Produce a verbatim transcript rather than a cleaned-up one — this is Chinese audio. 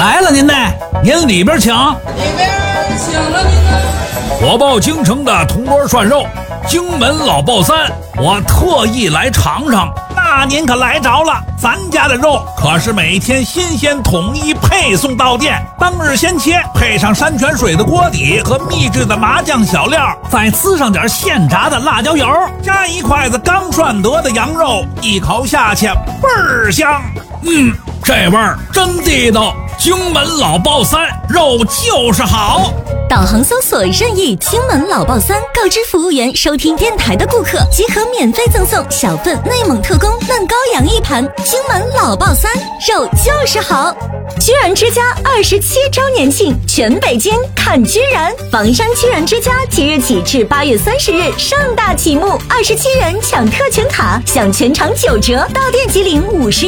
来了您呢，您里边请。 里边请了您呢。 我报京城的铜锅涮肉，荆门老爆三，我特意来尝尝。那您可来着了，咱家的肉可是每天新鲜统一配送到店，当日鲜切，配上山泉水的锅底和秘制的麻酱小料，再滋上点现炸的辣椒油，加一筷子刚涮得的羊肉，一口下去倍儿香。嗯，这味儿真地道。荆门老爆三，肉就是好。 导航搜索任意荆门老爆三，告知服务员收听电台的顾客即可免费赠送小份内蒙特供嫩羔羊一盘。荆门老爆三，肉就是好。居然之家二十七周年庆，全北京看居然！房山居然之家即日起至八月三十日盛大启幕，二十七人抢特权卡，享全场九折，到店即领五十。